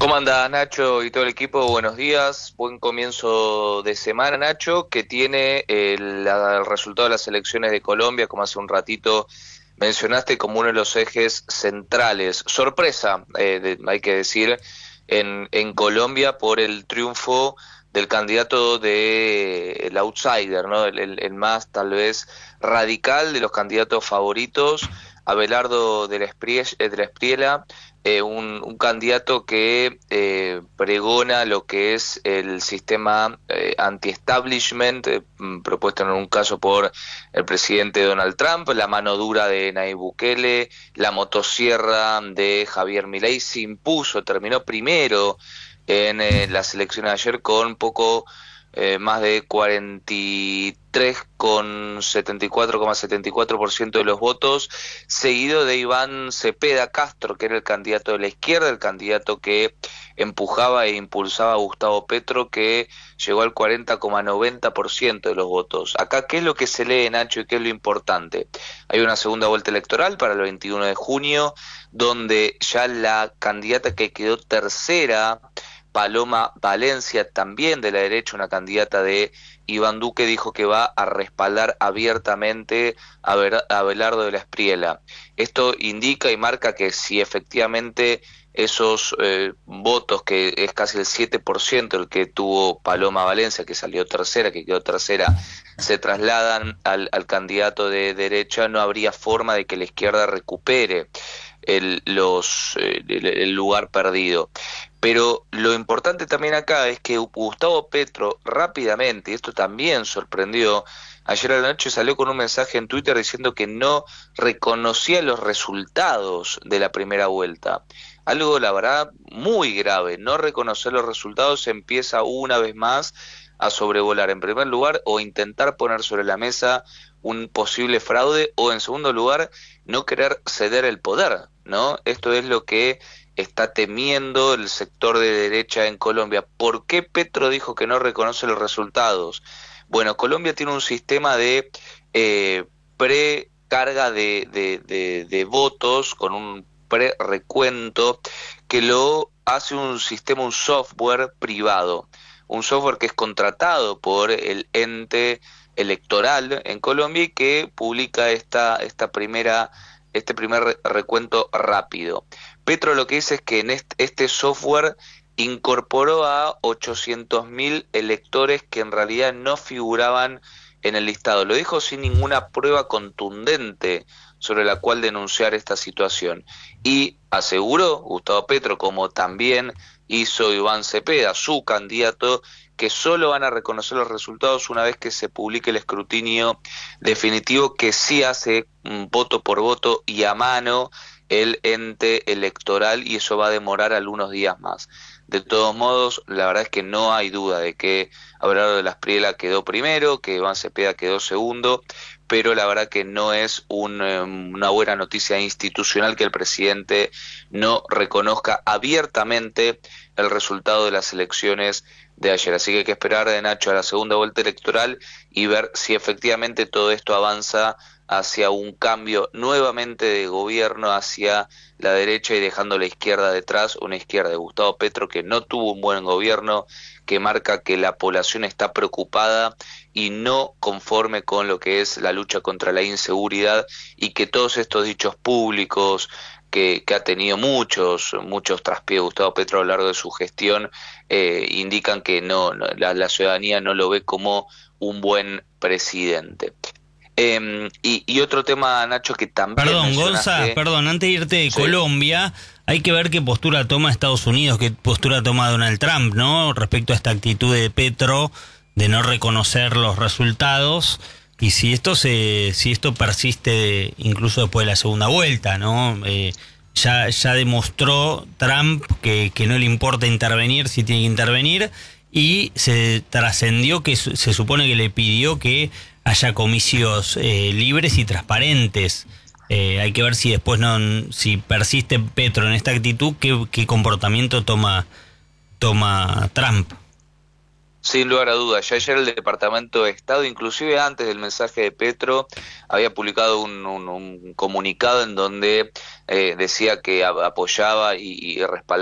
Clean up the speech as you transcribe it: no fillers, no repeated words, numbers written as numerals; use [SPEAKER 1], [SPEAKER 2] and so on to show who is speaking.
[SPEAKER 1] ¿Cómo anda Nacho y todo el equipo? Buenos días, buen comienzo de semana Nacho, que tiene el resultado de las elecciones de Colombia, como hace un ratito mencionaste, como uno de los ejes centrales. Sorpresa, hay que decir, en Colombia por el triunfo del candidato el outsider, ¿no? El más tal vez radical de los candidatos favoritos, Abelardo de la Espriella, un candidato que pregona lo que es el sistema anti-establishment, propuesto en un caso por el presidente Donald Trump, la mano dura de Nayib Bukele, la motosierra de Javier Milei se impuso, terminó primero en las elecciones de ayer con poco más de 43,74,74% de los votos, seguido de Iván Cepeda Castro, que era el candidato de la izquierda, el candidato que empujaba e impulsaba a Gustavo Petro, que llegó al 40,90% de los votos. Acá, ¿qué es lo que se lee, Nacho, y qué es lo importante? Hay una segunda vuelta electoral para el 21 de junio, donde ya la candidata que quedó tercera, Paloma Valencia, también de la derecha, una candidata de Iván Duque, dijo que va a respaldar abiertamente a Abelardo de la Espriella. Esto indica y marca que si efectivamente esos votos, que es casi el 7% el que tuvo Paloma Valencia, que salió tercera, que quedó tercera, se trasladan al candidato de derecha, no habría forma de que la izquierda recupere el lugar perdido. Pero lo importante también acá es que Gustavo Petro rápidamente, y esto también sorprendió, ayer a la noche salió con un mensaje en Twitter diciendo que no reconocía los resultados de la primera vuelta. Algo, la verdad, muy grave. No reconocer los resultados empieza una vez más a sobrevolar, en primer lugar, o intentar poner sobre la mesa un posible fraude, o en segundo lugar, no querer ceder el poder, ¿no? Esto es lo que está temiendo el sector de derecha en Colombia. ¿Por qué Petro dijo que no reconoce los resultados? Bueno, Colombia tiene un sistema de precarga de votos con un pre-recuento que lo hace un sistema, un software privado, un software que es contratado por el ente electoral en Colombia y que publica este primer recuento rápido. Petro lo que dice es que en este software incorporó a 800.000 electores que en realidad no figuraban en el listado. Lo dijo sin ninguna prueba contundente sobre la cual denunciar esta situación. Y aseguró Gustavo Petro, como también hizo Iván Cepeda, su candidato, que solo van a reconocer los resultados una vez que se publique el escrutinio definitivo, que sí hace voto por voto y a mano el ente electoral, y eso va a demorar algunos días más. De todos modos, la verdad es que no hay duda de que Abelardo de la Espriella quedó primero, que Iván Cepeda quedó segundo, pero la verdad que no es una buena noticia institucional que el presidente no reconozca abiertamente el resultado de las elecciones de ayer. Así que hay que esperar de Nacho a la segunda vuelta electoral y ver si efectivamente todo esto avanza hacia un cambio nuevamente de gobierno hacia la derecha y dejando la izquierda detrás, una izquierda de Gustavo Petro que no tuvo un buen gobierno, que marca que la población está preocupada y no conforme con lo que es la lucha contra la inseguridad, y que todos estos dichos públicos que ha tenido muchos traspiés Gustavo Petro a lo largo de su gestión, indican que la ciudadanía no lo ve como un buen presidente. Y otro tema, Nacho, que también
[SPEAKER 2] Perdón, Gonza,
[SPEAKER 1] mencionaste.
[SPEAKER 2] perdón, antes de irte de
[SPEAKER 1] Sí.
[SPEAKER 2] Colombia, hay que ver qué postura toma Estados Unidos, qué postura toma Donald Trump, ¿no? Respecto a esta actitud de Petro de no reconocer los resultados, y si esto persiste incluso después de la segunda vuelta, ¿no? Ya demostró Trump que no le importa intervenir si tiene que intervenir, y se trascendió que se supone que le pidió que haya comicios libres y transparentes. Hay que ver si después si persiste Petro en esta actitud, qué comportamiento toma Trump.
[SPEAKER 1] Sin lugar a dudas, ya ayer el Departamento de Estado, inclusive antes del mensaje de Petro, había publicado un comunicado en donde decía que apoyaba y respaldaba